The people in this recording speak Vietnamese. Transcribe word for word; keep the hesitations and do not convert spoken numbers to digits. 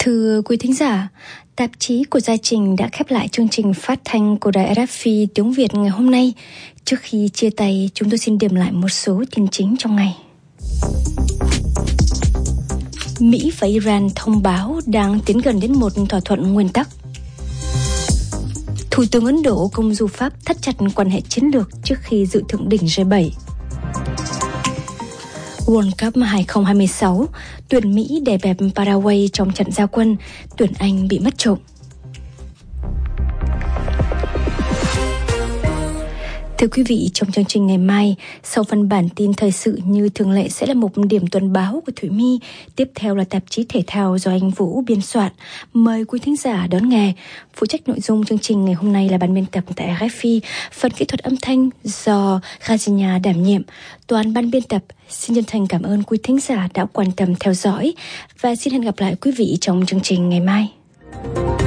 Thưa quý thính giả, tạp chí của Gia Trình đã khép lại chương trình phát thanh của đài rờ ép pê tiếng Việt ngày hôm nay. Trước khi chia tay, chúng tôi xin điểm lại một số tin chính trong ngày. Mỹ và Iran thông báo đang tiến gần đến một thỏa thuận nguyên tắc. Thủ tướng Ấn Độ công du Pháp thắt chặt quan hệ chiến lược trước khi dự thượng đỉnh G bảy. World Cup hai không hai sáu, tuyển Mỹ đè bẹp Paraguay trong trận giao quân, tuyển Anh bị mất trộm. Thưa quý vị, trong chương trình ngày mai, sau phần bản tin thời sự như thường lệ sẽ là một điểm tuần báo của Thủy My, tiếp theo là tạp chí thể thao do anh Vũ biên soạn. Mời quý thính giả đón nghe. Phụ trách nội dung chương trình ngày hôm nay là ban biên tập tại rờ ép pê, phần kỹ thuật âm thanh do Gazina đảm nhiệm. Toàn ban biên tập xin chân thành cảm ơn quý thính giả đã quan tâm theo dõi và xin hẹn gặp lại quý vị trong chương trình ngày mai.